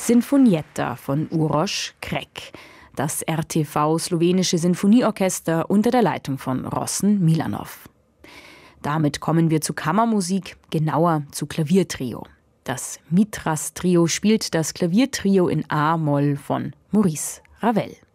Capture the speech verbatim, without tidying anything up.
Sinfonietta von Uroš Krek, das R T V-slowenische Sinfonieorchester unter der Leitung von Rossen Milanov. Damit kommen wir zu Kammermusik, genauer zu Klaviertrio. Das Mitras-Trio spielt das Klaviertrio in A-Moll von Maurice Ravel.